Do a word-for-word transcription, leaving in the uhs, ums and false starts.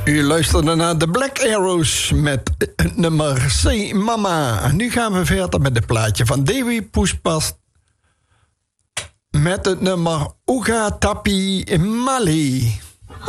U luisterde naar de Black Arrows met het nummer Say Mama. En nu gaan we verder met het plaatje van Dewi Poespas met het nummer Uga Tapi Mali.